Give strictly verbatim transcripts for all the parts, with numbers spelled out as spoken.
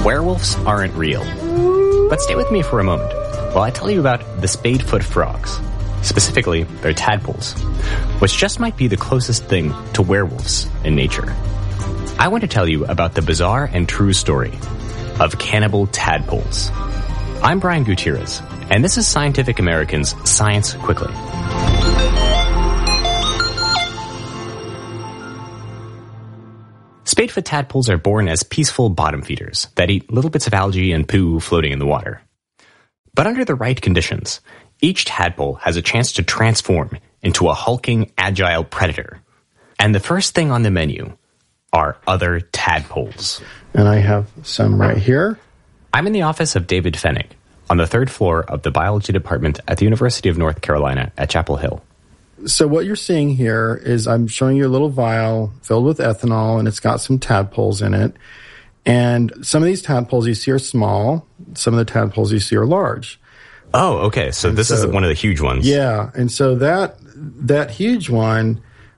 Werewolves aren't real. But stay with me for a moment while I tell you about the spadefoot frogs. Specifically, their tadpoles, which just might be the closest thing to werewolves in nature. I want to tell you about the bizarre and true story of cannibal tadpoles. I'm Brian Gutierrez, and this is Scientific American's Science Quickly. Spadefoot tadpoles are born as peaceful bottom feeders that eat little bits of algae and poo floating in the water. But under the right conditions, each tadpole has a chance to transform into a hulking, agile predator. And the first thing on the menu are other tadpoles. And I have some right here. I'm in the office of David Fennig on the third floor of the biology department at the University of North Carolina at Chapel Hill. So what you're seeing here is I'm showing you a little vial filled with ethanol, and it's got some tadpoles in it. And some of these tadpoles you see are small. Some of the tadpoles you see are large. Oh, okay. So and this so, is one of the huge ones. Yeah. And so that that huge one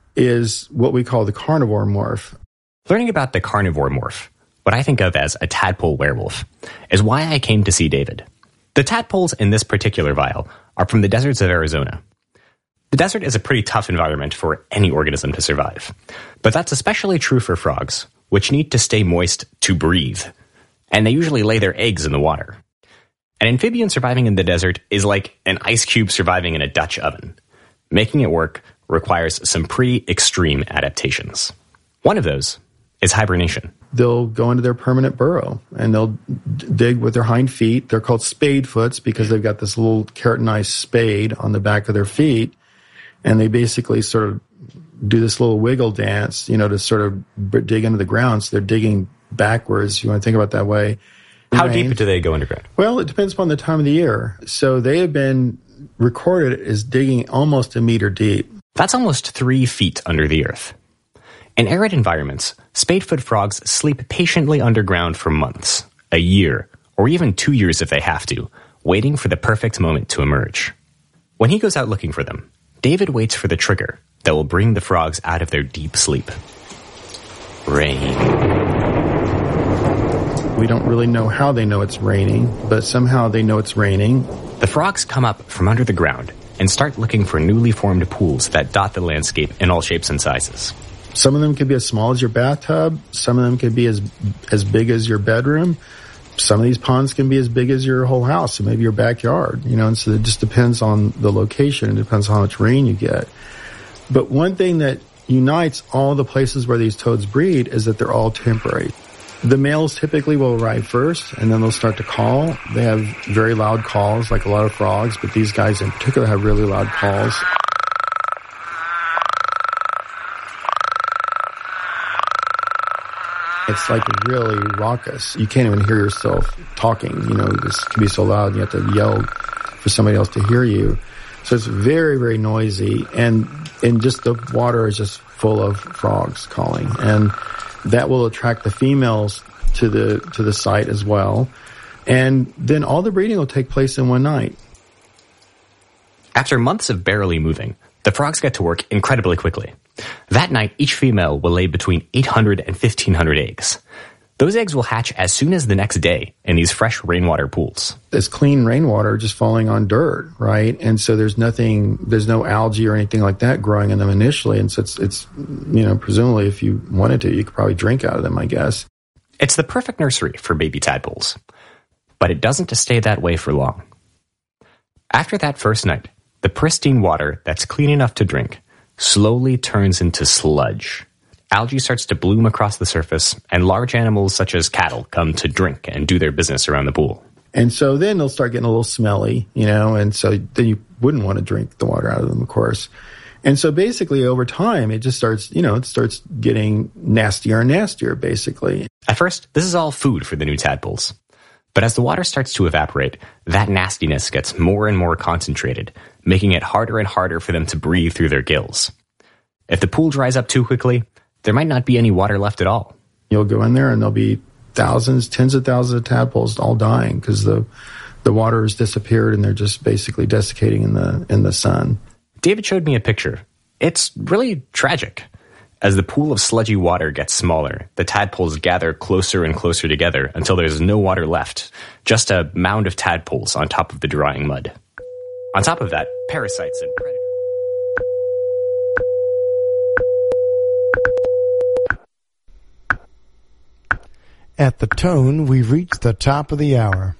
is what we call the carnivore morph. Learning about the carnivore morph, what I think of as a tadpole werewolf, is why I came to see David. The tadpoles in this particular vial are from the deserts of Arizona. The desert is a pretty tough environment for any organism to survive. But that's especially true for frogs, which need to stay moist to breathe. And they usually lay their eggs in the water. An amphibian surviving in the desert is like an ice cube surviving in a Dutch oven. Making it work requires some pretty extreme adaptations. One of those is hibernation. They'll go into their permanent burrow, and they'll d- dig with their hind feet. They're called spadefoots because they've got this little keratinized spade on the back of their feet, and they basically sort of do this little wiggle dance, you know, to sort of b- dig into the ground. So they're digging backwards, you want to think about it that way. How deep do they go underground? Well, it depends upon the time of the year. So they have been recorded as digging almost a meter deep. That's almost three feet under the earth. In arid environments, spadefoot frogs sleep patiently underground for months, a year, or even two years if they have to, waiting for the perfect moment to emerge. When he goes out looking for them, David waits for the trigger that will bring the frogs out of their deep sleep. Rain. We don't really know how they know it's raining, but somehow they know it's raining. The frogs come up from under the ground and start looking for newly formed pools that dot the landscape in all shapes and sizes. Some of them could be as small as your bathtub. Some of them could be as as big as your bedroom. Some of these ponds can be as big as your whole house, or maybe your backyard. You know, and so it just depends on the location. It depends on how much rain you get. But one thing that unites all the places where these toads breed is that they're all temporary. The males typically will arrive first, and then they'll start to call. They have very loud calls, like a lot of frogs, but these guys in particular have really loud calls. It's like really raucous. You can't even hear yourself talking. You know, this can be so loud, you have to yell for somebody else to hear you. So it's very, very noisy, and and just the water is just full of frogs calling, and that will attract the females to the to the site as well. And then all the breeding will take place in one night. After months of barely moving, the frogs get to work incredibly quickly. That night, each female will lay between eight hundred and fifteen hundred eggs. Those eggs will hatch as soon as the next day in these fresh rainwater pools. It's clean rainwater just falling on dirt, right? And so there's nothing, there's no algae or anything like that growing in them initially. And so it's, it's, you know, presumably if you wanted to, you could probably drink out of them, I guess. It's the perfect nursery for baby tadpoles. But it doesn't stay that way for long. After that first night, the pristine water that's clean enough to drink slowly turns into sludge. Algae starts to bloom across the surface, and large animals such as cattle come to drink and do their business around the pool. And so then they'll start getting a little smelly, you know, and so then you wouldn't want to drink the water out of them, of course. And so basically over time, it just starts, you know, it starts getting nastier and nastier, basically. At first, this is all food for the new tadpoles. But as the water starts to evaporate, that nastiness gets more and more concentrated, making it harder and harder for them to breathe through their gills. If the pool dries up too quickly, there might not be any water left at all. You'll go in there and there'll be thousands, tens of thousands of tadpoles all dying because the the water has disappeared and they're just basically desiccating in the in the sun. David showed me a picture. It's really tragic. As the pool of sludgy water gets smaller, the tadpoles gather closer and closer together until there's no water left, just a mound of tadpoles on top of the drying mud. On top of that, parasites and predators. At the tone, we've reached the top of the hour.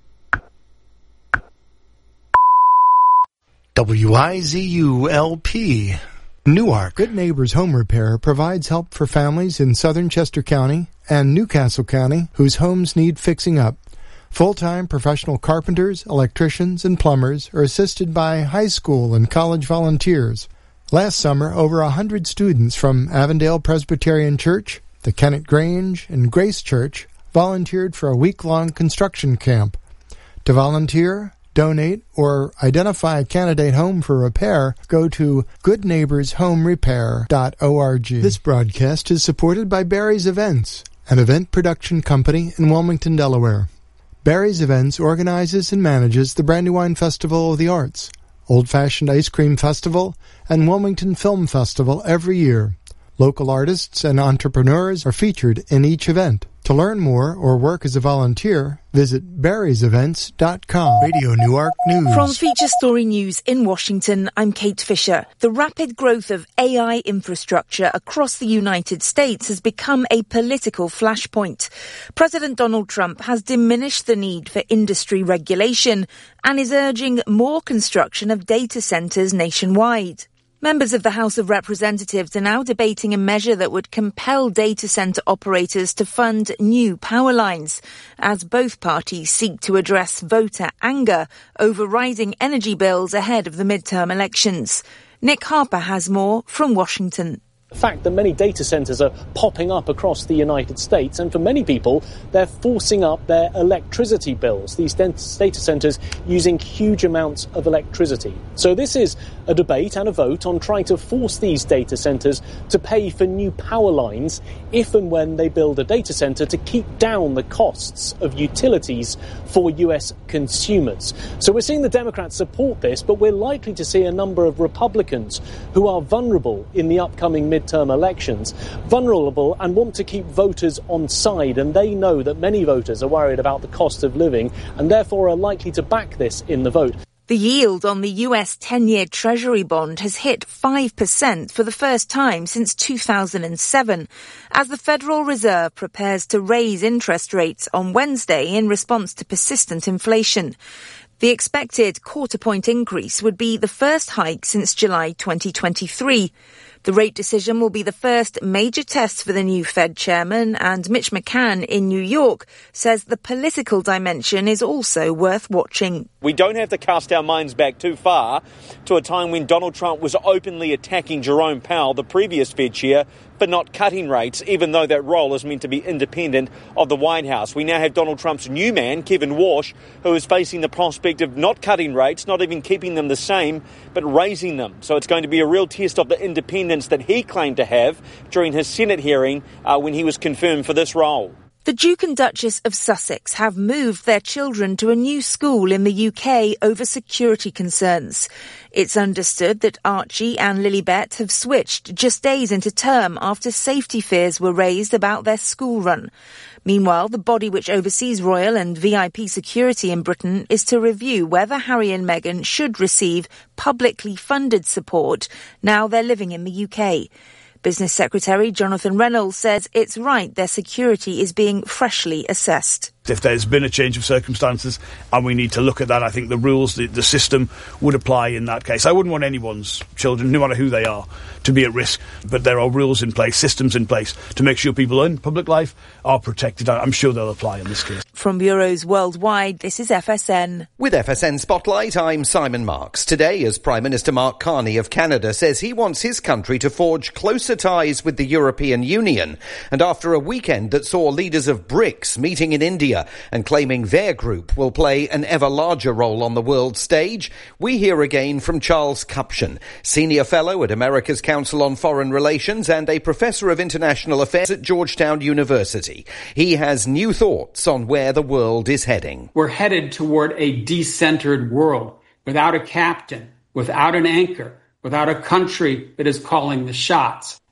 W I Z U L P, Newark. Good Neighbors Home Repair provides help for families in southern Chester County and Newcastle County whose homes need fixing up. Full-time professional carpenters, electricians, and plumbers are assisted by high school and college volunteers. Last summer, over a hundred students from Avondale Presbyterian Church, the Kennett Grange, and Grace Church volunteered for a week-long construction camp. To volunteer, donate, or identify a candidate home for repair, go to good neighbors home repair dot org. This broadcast is supported by Barry's Events, an event production company in Wilmington, Delaware. Barry's Events organizes and manages the Brandywine Festival of the Arts, Old Fashioned Ice Cream Festival, and Wilmington Film Festival every year. Local artists and entrepreneurs are featured in each event. To learn more or work as a volunteer, visit barrys events dot com. Radio Newark News. From Feature Story News in Washington, I'm Kate Fisher. The rapid growth of A I infrastructure across the United States has become a political flashpoint. President Donald Trump has diminished the need for industry regulation and is urging more construction of data centers nationwide. Members of the House of Representatives are now debating a measure that would compel data center operators to fund new power lines, as both parties seek to address voter anger over rising energy bills ahead of the midterm elections. Nick Harper has more from Washington. The fact that many data centres are popping up across the United States, and for many people, they're forcing up their electricity bills. These data centres using huge amounts of electricity. So this is a debate and a vote on trying to force these data centres to pay for new power lines if and when they build a data centre to keep down the costs of utilities for U S consumers. So we're seeing the Democrats support this, but we're likely to see a number of Republicans who are vulnerable in the upcoming midterm term elections, vulnerable and want to keep voters on side, and they know that many voters are worried about the cost of living and therefore are likely to back this in the vote. The yield on the U S ten-year Treasury bond has hit five percent for the first time since two thousand seven, as the Federal Reserve prepares to raise interest rates on Wednesday in response to persistent inflation. The expected quarter-point increase would be the first hike since July twenty twenty-three. The rate decision will be the first major test for the new Fed chairman, and Mitch McCann in New York says the political dimension is also worth watching. We don't have to cast our minds back too far to a time when Donald Trump was openly attacking Jerome Powell, the previous Fed chair, for not cutting rates, even though that role is meant to be independent of the White House. We now have Donald Trump's new man, Kevin Walsh, who is facing the prospect of not cutting rates, not even keeping them the same, but raising them. So it's going to be a real test of the independence that he claimed to have during his Senate hearing uh, when he was confirmed for this role. The Duke and Duchess of Sussex have moved their children to a new school in the U K over security concerns. It's understood that Archie and Lilibet have switched just days into term after safety fears were raised about their school run. Meanwhile, the body which oversees royal and V I P security in Britain is to review whether Harry and Meghan should receive publicly funded support now they're living in the U K. Business Secretary Jonathan Reynolds says it's right their security is being freshly assessed. If there's been a change of circumstances and we need to look at that, I think the rules, the, the system would apply in that case. I wouldn't want anyone's children, no matter who they are, to be at risk. But there are rules in place, systems in place to make sure people in public life are protected. I'm sure they'll apply in this case. From bureaus worldwide, this is F S N. With F S N Spotlight, I'm Simon Marks. Today, as Prime Minister Mark Carney of Canada says he wants his country to forge closer ties with the European Union. And after a weekend that saw leaders of BRICS meeting in India and claiming their group will play an ever larger role on the world stage, we hear again from Charles Kupchan, Senior Fellow at America's Council on Foreign Relations and a Professor of International Affairs at Georgetown University. He has new thoughts on where the world is heading. We're headed toward a decentered world, without a captain, without an anchor, without a country that is calling the shots.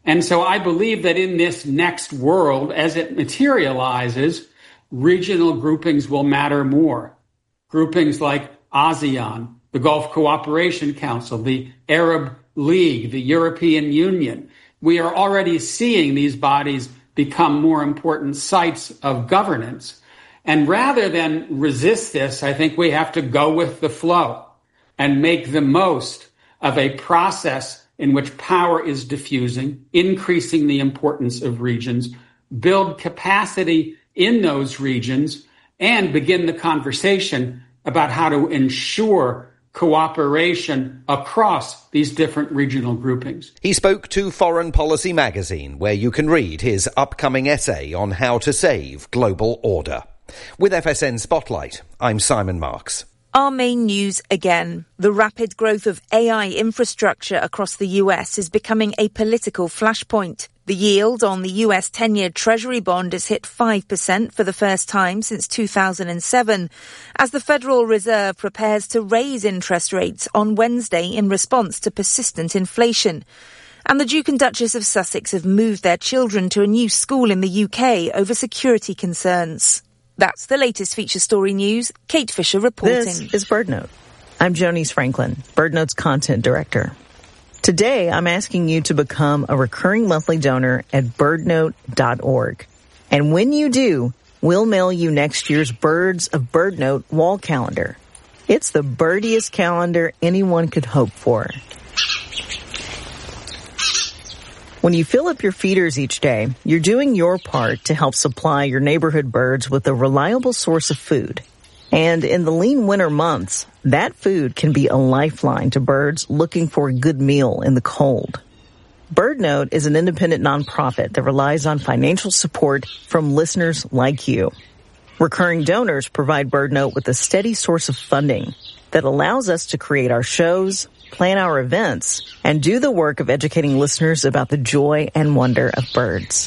And so I believe that in this next world, as it materializes, regional groupings will matter more. Groupings like ASEAN, the Gulf Cooperation Council, the Arab League, the European Union. We are already seeing these bodies become more important sites of governance. And rather than resist this, I think we have to go with the flow and make the most of a process in which power is diffusing, increasing the importance of regions, build capacity in those regions, and begin the conversation about how to ensure cooperation across these different regional groupings. He spoke to Foreign Policy magazine, where you can read his upcoming essay on how to save global order. With F S N Spotlight, I'm Simon Marks. Our main news again. The rapid growth of A I infrastructure across the U S is becoming a political flashpoint. The yield on the U S ten-year Treasury bond has hit five percent for the first time since two thousand seven, as the Federal Reserve prepares to raise interest rates on Wednesday in response to persistent inflation. And the Duke and Duchess of Sussex have moved their children to a new school in the U K over security concerns. That's the latest feature story news. Kate Fisher reporting. This is BirdNote. I'm Jonice Franklin, BirdNote's content director. Today, I'm asking you to become a recurring monthly donor at birdnote dot org. And when you do, we'll mail you next year's Birds of BirdNote wall calendar. It's the birdiest calendar anyone could hope for. When you fill up your feeders each day, you're doing your part to help supply your neighborhood birds with a reliable source of food. And in the lean winter months, that food can be a lifeline to birds looking for a good meal in the cold. BirdNote is an independent nonprofit that relies on financial support from listeners like you. Recurring donors provide BirdNote with a steady source of funding that allows us to create our shows, plan our events, and do the work of educating listeners about the joy and wonder of birds.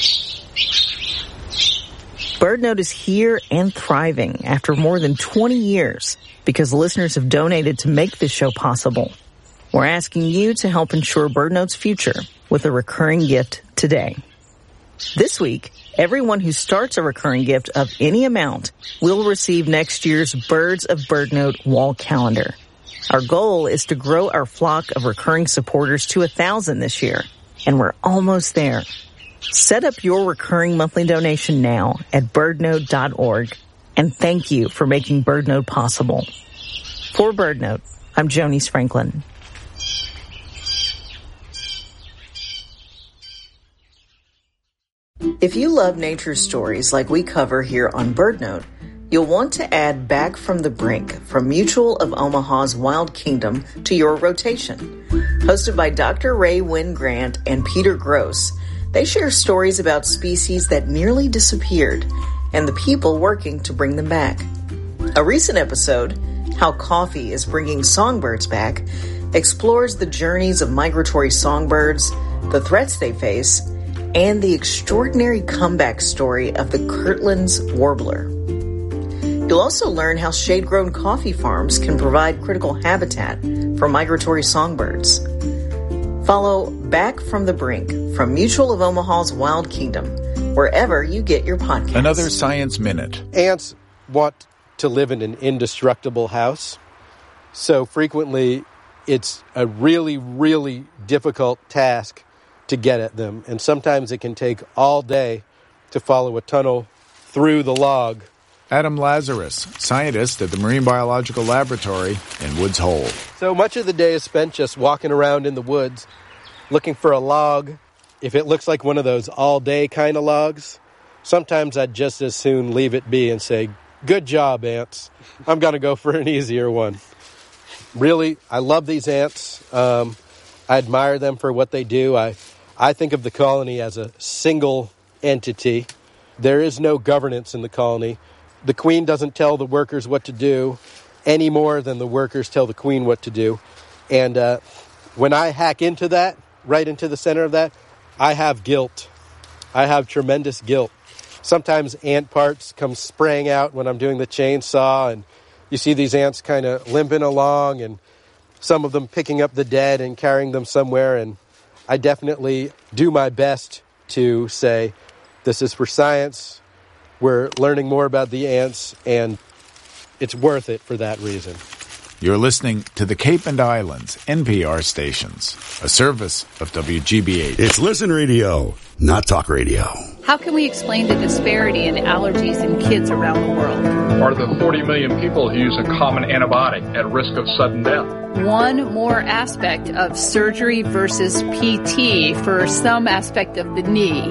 BirdNote is here and thriving after more than twenty years because listeners have donated to make this show possible. We're asking you to help ensure BirdNote's future with a recurring gift today. This week, everyone who starts a recurring gift of any amount will receive next year's Birds of BirdNote wall calendar. Our goal is to grow our flock of recurring supporters to a thousand this year, and we're almost there. Set up your recurring monthly donation now at birdnote dot org, and thank you for making BirdNote possible. For BirdNote, I'm Jonice Franklin. If you love nature stories like we cover here on BirdNote, you'll want to add Back from the Brink from Mutual of Omaha's Wild Kingdom to your rotation. Hosted by Doctor Ray Wynn Grant and Peter Gross, they share stories about species that nearly disappeared and the people working to bring them back. A recent episode, How Coffee is Bringing Songbirds Back, explores the journeys of migratory songbirds, the threats they face, and the extraordinary comeback story of the Kirtland's warbler. You'll also learn how shade-grown coffee farms can provide critical habitat for migratory songbirds. Follow Back from the Brink from Mutual of Omaha's Wild Kingdom, wherever you get your podcasts. Another Science Minute. Ants want to live in an indestructible house, so frequently it's a really, really difficult task to get at them, and sometimes it can take all day to follow a tunnel through the log. Adam Lazarus, scientist at the Marine Biological Laboratory in Woods Hole. So much of the day is spent just walking around in the woods, looking for a log. If it looks like one of those all-day kind of logs, sometimes I'd just as soon leave it be and say, good job, ants. I'm going to go for an easier one. Really, I love these ants. Um, I admire them for what they do. I I think of the colony as a single entity. There is no governance in the colony. The queen doesn't tell the workers what to do any more than the workers tell the queen what to do. And uh, when I hack into that, right into the center of that, I have guilt. I have tremendous guilt. Sometimes ant parts come spraying out when I'm doing the chainsaw, and you see these ants kind of limping along, and some of them picking up the dead and carrying them somewhere, and I definitely do my best to say, this is for science, we're learning more about the ants, and it's worth it for that reason. You're listening to the Cape and Islands N P R stations, a service of W G B H. It's Listen Radio, not talk radio. How can we explain the disparity in allergies in kids around the world? Are the forty million people who use a common antibiotic at risk of sudden death? One more aspect of surgery versus P T for some aspect of the knee.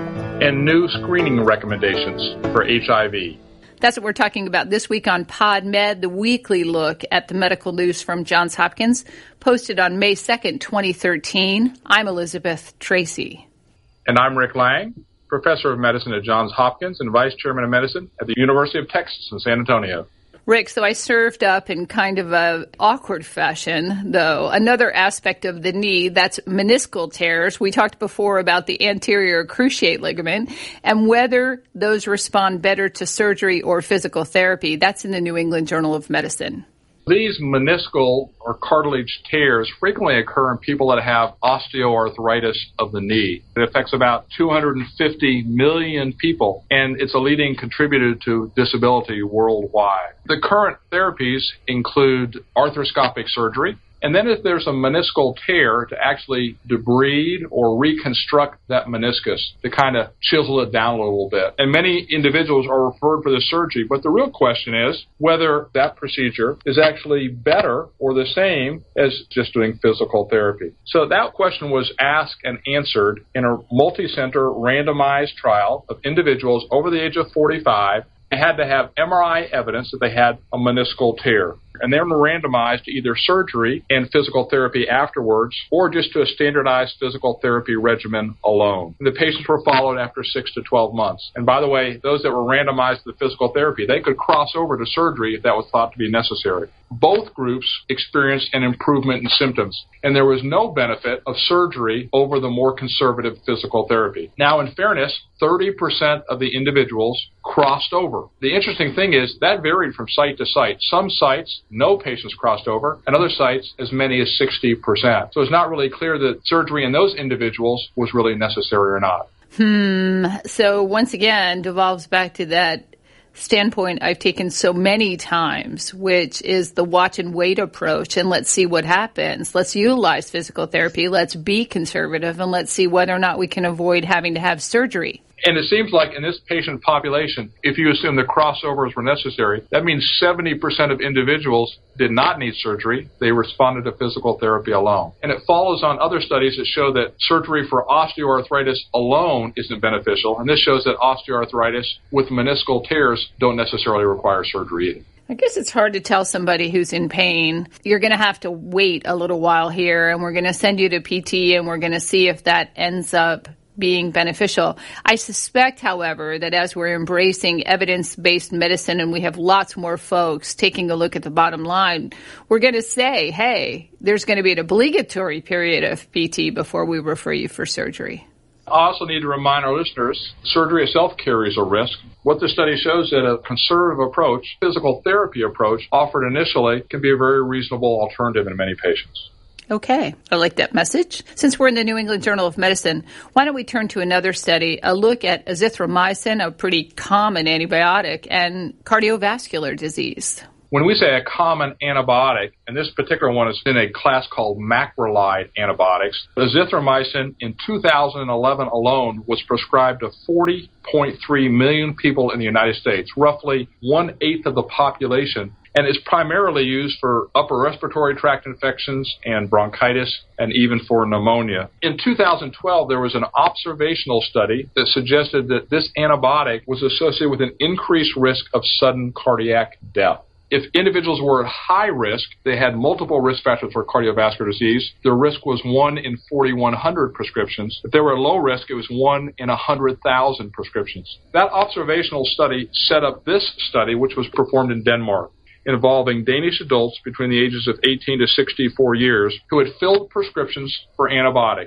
And new screening recommendations for H I V. That's what we're talking about this week on PodMed, the weekly look at the medical news from Johns Hopkins, posted on May second, twenty thirteen. I'm Elizabeth Tracy. And I'm Rick Lang, professor of medicine at Johns Hopkins and vice chairman of medicine at the University of Texas in San Antonio. Rick, so I served up in kind of a awkward fashion, though, another aspect of the knee, that's meniscal tears. We talked before about the anterior cruciate ligament and whether those respond better to surgery or physical therapy. That's in the New England Journal of Medicine. These meniscal or cartilage tears frequently occur in people that have osteoarthritis of the knee. It affects about two hundred fifty million people, and it's a leading contributor to disability worldwide. The current therapies include arthroscopic surgery, and then if there's a meniscal tear, to actually debride or reconstruct that meniscus to kind of chisel it down a little bit. And many individuals are referred for this surgery, but the real question is whether that procedure is actually better or the same as just doing physical therapy. So that question was asked and answered in a multi-center randomized trial of individuals over the age of forty-five. They had to have M R I evidence that they had a meniscal tear. And they were randomized to either surgery and physical therapy afterwards or just to a standardized physical therapy regimen alone. And the patients were followed after six to twelve months. And by the way, those that were randomized to the physical therapy, they could cross over to surgery if that was thought to be necessary. Both groups experienced an improvement in symptoms, and there was no benefit of surgery over the more conservative physical therapy. Now, in fairness, thirty percent of the individuals crossed over. The interesting thing is that varied from site to site. Some sites, no patients crossed over, and other sites, as many as sixty percent. So it's not really clear that surgery in those individuals was really necessary or not. Hmm. So once again, devolves back to that standpoint I've taken so many times, which is the watch and wait approach, and let's see what happens. Let's utilize physical therapy. Let's be conservative, and let's see whether or not we can avoid having to have surgery. And it seems like in this patient population, if you assume the crossovers were necessary, that means seventy percent of individuals did not need surgery. They responded to physical therapy alone. And it follows on other studies that show that surgery for osteoarthritis alone isn't beneficial. And this shows that osteoarthritis with meniscal tears don't necessarily require surgery either. I guess it's hard to tell somebody who's in pain, you're going to have to wait a little while here, and we're going to send you to P T, and we're going to see if that ends up being beneficial. I suspect, however, that as we're embracing evidence-based medicine and we have lots more folks taking a look at the bottom line, we're going to say, hey, there's going to be an obligatory period of P T before we refer you for surgery. I also need to remind our listeners, surgery itself carries a risk. What the study shows that a conservative approach, physical therapy approach, offered initially can be a very reasonable alternative in many patients. Okay, I like that message. Since we're in the New England Journal of Medicine, why don't we turn to another study, a look at azithromycin, a pretty common antibiotic, and cardiovascular disease. When we say a common antibiotic, and this particular one is in a class called macrolide antibiotics, azithromycin in two thousand eleven alone was prescribed to forty point three million people in the United States, roughly one-eighth of the population, and is primarily used for upper respiratory tract infections and bronchitis and even for pneumonia. In two thousand twelve, there was an observational study that suggested that this antibiotic was associated with an increased risk of sudden cardiac death. If individuals were at high risk, they had multiple risk factors for cardiovascular disease, their risk was one in forty-one hundred prescriptions. If they were at low risk, it was one in one hundred thousand prescriptions. That observational study set up this study, which was performed in Denmark, involving Danish adults between the ages of eighteen to sixty-four years who had filled prescriptions for antibiotics.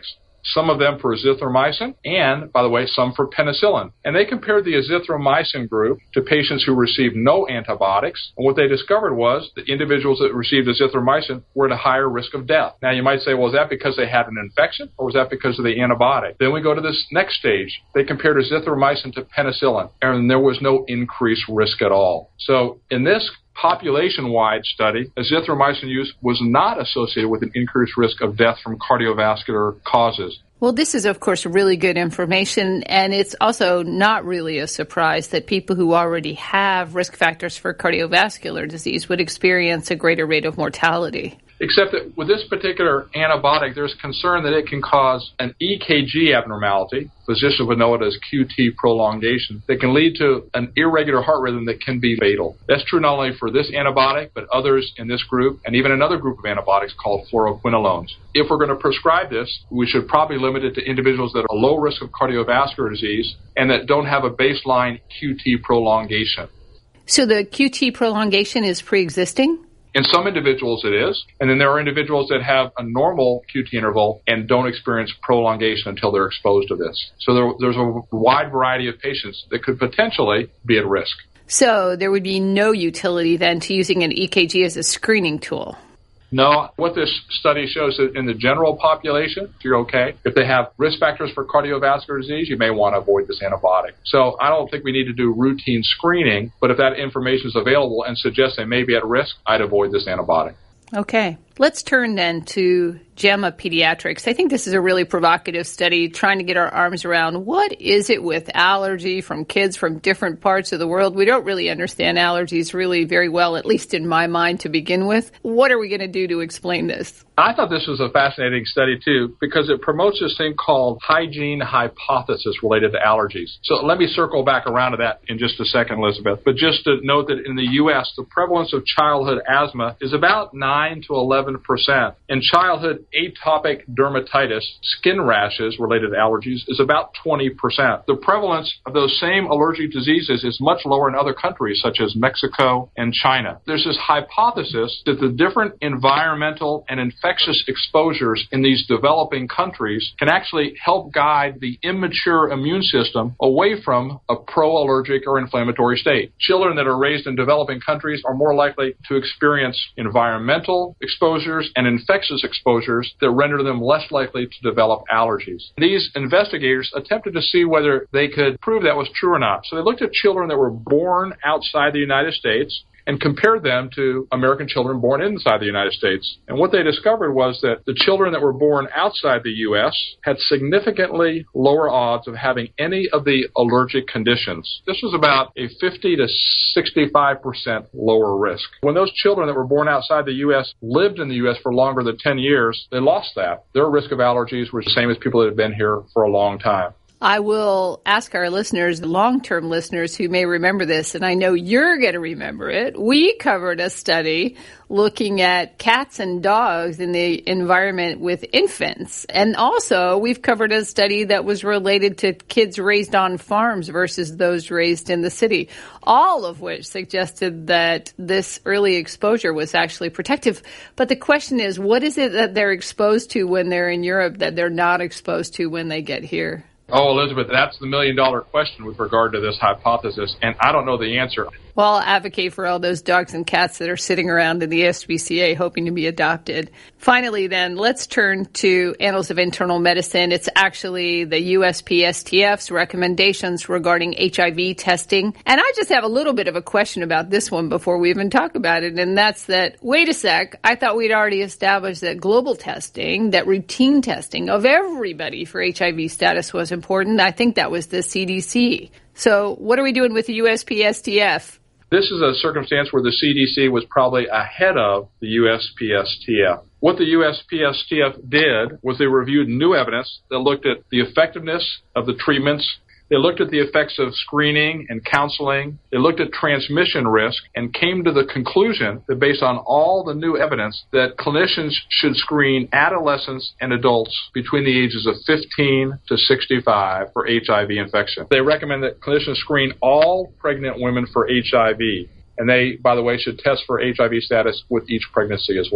some of them for azithromycin, and, by the way, some for penicillin. And they compared the azithromycin group to patients who received no antibiotics, and what they discovered was that individuals that received azithromycin were at a higher risk of death. Now, you might say, well, is that because they had an infection, or was that because of the antibiotic? Then we go to this next stage. They compared azithromycin to penicillin, and there was no increased risk at all. So, in this population-wide study, azithromycin use was not associated with an increased risk of death from cardiovascular causes. Well, this is, of course, really good information, and it's also not really a surprise that people who already have risk factors for cardiovascular disease would experience a greater rate of mortality. Except that with this particular antibiotic, there's concern that it can cause an E K G abnormality. Physicians would know it as Q T prolongation that can lead to an irregular heart rhythm that can be fatal. That's true not only for this antibiotic, but others in this group, and even another group of antibiotics called fluoroquinolones. If we're going to prescribe this, we should probably limit it to individuals that are low risk of cardiovascular disease and that don't have a baseline Q T prolongation. So the Q T prolongation is pre-existing? In some individuals it is, and then there are individuals that have a normal Q T interval and don't experience prolongation until they're exposed to this. So there, there's a wide variety of patients that could potentially be at risk. So there would be no utility then to using an E K G as a screening tool? No, what this study shows that in the general population, you're okay. If they have risk factors for cardiovascular disease, you may want to avoid this antibiotic. So I don't think we need to do routine screening, but if that information is available and suggests they may be at risk, I'd avoid this antibiotic. Okay. Let's turn then to JAMA Pediatrics. I think this is a really provocative study trying to get our arms around what is it with allergy from kids from different parts of the world. We don't really understand allergies really very well, at least in my mind to begin with. What are we going to do to explain this? I thought this was a fascinating study, too, because it promotes this thing called hygiene hypothesis related to allergies. So let me circle back around to that in just a second, Elizabeth. But just to note that in the U S, the prevalence of childhood asthma is about nine to eleven percent. And childhood atopic dermatitis, skin rashes related to allergies, is about twenty percent. The prevalence of those same allergic diseases is much lower in other countries, such as Mexico and China. There's this hypothesis that the different environmental and infectious infectious exposures in these developing countries can actually help guide the immature immune system away from a pro-allergic or inflammatory state. Children that are raised in developing countries are more likely to experience environmental exposures and infectious exposures that render them less likely to develop allergies. These investigators attempted to see whether they could prove that was true or not. So they looked at children that were born outside the United States and compared them to American children born inside the United States. And what they discovered was that the children that were born outside the U S had significantly lower odds of having any of the allergic conditions. This was about a fifty to sixty-five percent lower risk. When those children that were born outside the U S lived in the U S for longer than ten years, they lost that. Their risk of allergies was the same as people that had been here for a long time. I will ask our listeners, long-term listeners who may remember this, and I know you're going to remember it. We covered a study looking at cats and dogs in the environment with infants. And also, we've covered a study that was related to kids raised on farms versus those raised in the city, all of which suggested that this early exposure was actually protective. But the question is, what is it that they're exposed to when they're in Europe that they're not exposed to when they get here? Oh, Elizabeth, that's the million-dollar question with regard to this hypothesis, and I don't know the answer. Well, I'll advocate for all those dogs and cats that are sitting around in the S P C A hoping to be adopted. Finally, then, let's turn to Annals of Internal Medicine. It's actually the U S P S T F's recommendations regarding H I V testing. And I just have a little bit of a question about this one before we even talk about it, and that's that, wait a sec, I thought we'd already established that global testing, that routine testing of everybody for H I V status was important. I think that was the C D C. So what are we doing with the U S P S T F? This is a circumstance where the C D C was probably ahead of the U S P S T F. What the U S P S T F did was they reviewed new evidence that looked at the effectiveness of the treatments. They looked at the effects of screening and counseling. They looked at transmission risk and came to the conclusion that based on all the new evidence that clinicians should screen adolescents and adults between the ages of fifteen to sixty-five for H I V infection. They recommend that clinicians screen all pregnant women for H I V. And they, by the way, should test for H I V status with each pregnancy as well.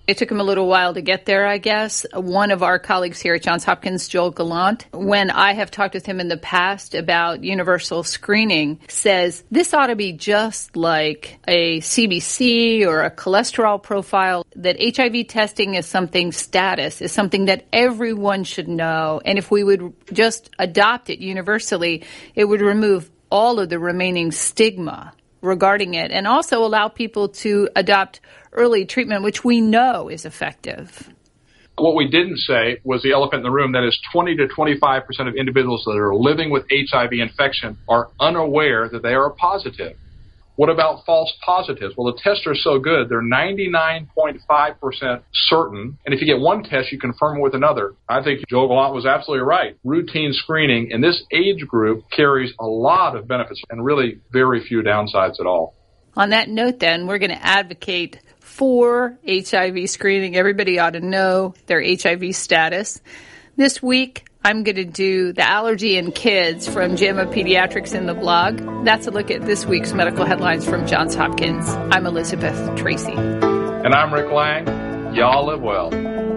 It took him a little while to get there, I guess. One of our colleagues here at Johns Hopkins, Joel Gallant, when I have talked with him in the past about universal screening, says this ought to be just like a C B C or a cholesterol profile, that H I V testing is something status, is something that everyone should know. And if we would just adopt it universally, it would remove all of the remaining stigma regarding it and also allow people to adopt early treatment, which we know is effective. What we didn't say was the elephant in the room, that is twenty to twenty-five percent of individuals that are living with H I V infection are unaware that they are positive. What about false positives? Well, the tests are so good, they're ninety-nine point five percent certain, and if you get one test, you confirm it with another. I think Joel Gallant was absolutely right. Routine screening in this age group carries a lot of benefits and really very few downsides at all. On that note, then, we're going to advocate for H I V screening. Everybody ought to know their H I V status. This week, I'm going to do the allergy in kids from JAMA Pediatrics in the blog. That's a look at this week's medical headlines from Johns Hopkins. I'm Elizabeth Tracy. And I'm Rick Lang. Y'all live well.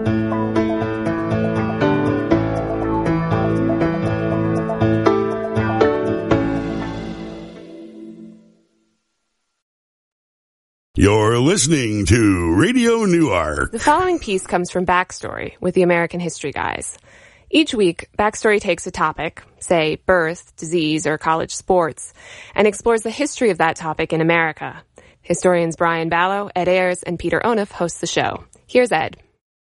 You're listening to Radio Newark. The following piece comes from Backstory with the American History Guys. Each week, Backstory takes a topic, say birth, disease, or college sports, and explores the history of that topic in America. Historians Brian Ballow, Ed Ayers, and Peter Onuf host the show. Here's Ed.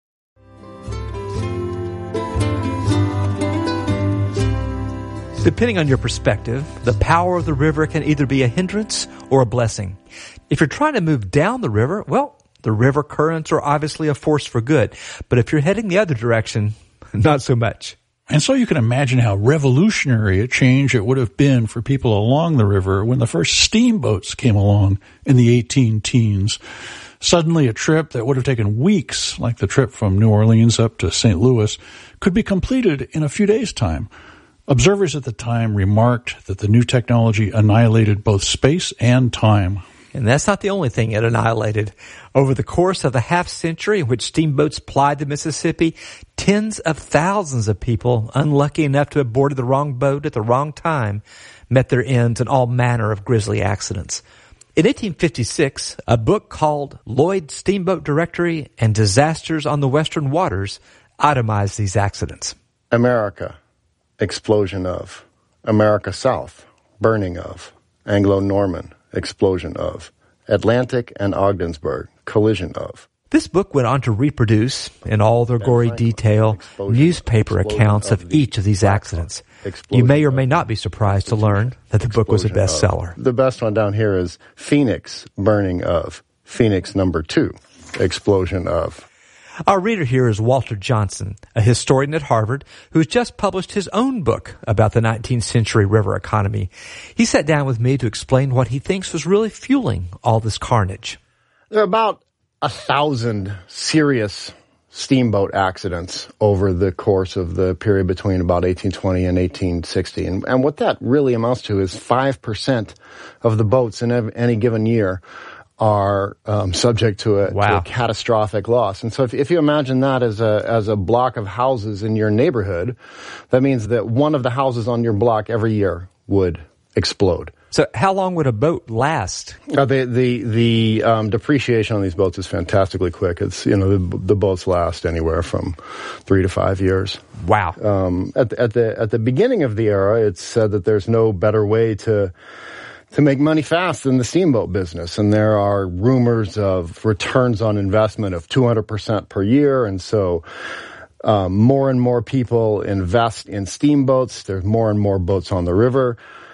Depending on your perspective, the power of the river can either be a hindrance or a blessing. If you're trying to move down the river, well, the river currents are obviously a force for good. But if you're heading the other direction, not so much. And so you can imagine how revolutionary a change it would have been for people along the river when the first steamboats came along in the eighteen teens. Suddenly a trip that would have taken weeks, like the trip from New Orleans up to Saint Louis, could be completed in a few days' time. Observers at the time remarked that the new technology annihilated both space and time. And that's not the only thing it annihilated. Over the course of the half century in which steamboats plied the Mississippi, tens of thousands of people, unlucky enough to have boarded the wrong boat at the wrong time, met their ends in all manner of grisly accidents. In eighteen fifty-six, a book called Lloyd's Steamboat Directory and Disasters on the Western Waters itemized these accidents. America, explosion of. America South, burning of. Anglo-Norman, explosion of. Atlantic and Ogdensburg, collision of. This book went on to reproduce, in all their gory detail, newspaper accounts of each of these accidents. You may or may not be surprised to learn that the book was a bestseller. The best one down here is Phoenix, burning of. Phoenix number two, explosion of. Our reader here is Walter Johnson, a historian at Harvard who's just published his own book about the nineteenth century river economy. He sat down with me to explain what he thinks was really fueling all this carnage. There are about a thousand serious steamboat accidents over the course of the period between about eighteen twenty and eighteen sixty. And, and what that really amounts to is five percent of the boats in any given year are um, subject to a, wow. to a catastrophic loss. And so if, if you imagine that as a as a block of houses in your neighborhood, that means that one of the houses on your block every year would explode. So how long would a boat last? Uh, the the the um, depreciation on these boats is fantastically quick. It's you know the, the boats last anywhere from three to five years. Wow. Um, at at the at the beginning of the era, it's said that there's no better way to to make money fast in the steamboat business. And there are rumors of returns on investment of two hundred percent per year. And so um, more and more people invest in steamboats. There's more and more boats on the river.